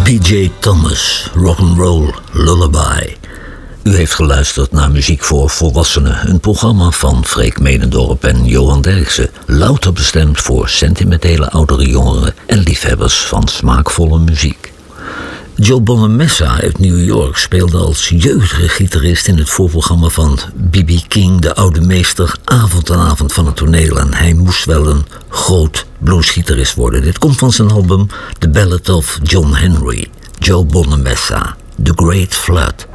B.J. Thomas, Rock'n'Roll Lullaby. U heeft geluisterd naar Muziek voor Volwassenen, een programma van Freek Medendorp en Johan Derksen, louter bestemd voor sentimentele oudere jongeren en liefhebbers van smaakvolle muziek. Joe Bonamessa uit New York speelde als jeugdige gitarist in het voorprogramma van B.B. King, de oude meester, avond aan avond van het toneel. En hij moest wel een groot bluesgitarist worden. Dit komt van zijn album The Ballad of John Henry. Joe Bonamessa, The Great Flood.